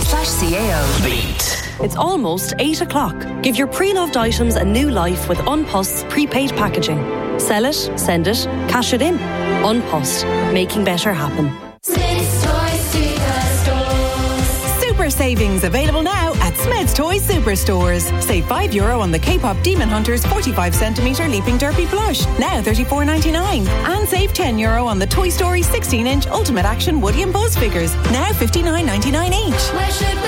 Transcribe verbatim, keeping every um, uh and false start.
slash C A O. Beat. It's almost eight o'clock. Give your pre-loved items a new life with Unpost's prepaid packaging. Sell it, send it, cash it in. Unpost, making better happen. Super savings available now at Smith's Toy Superstores. Save five euro on the K-pop Demon Hunters forty-five centimetre Leaping Derpy plush, now thirty-four ninety-nine. And save ten euro on the Toy Story sixteen inch Ultimate Action Woody and Buzz figures, now fifty-nine ninety-nine each. Where should we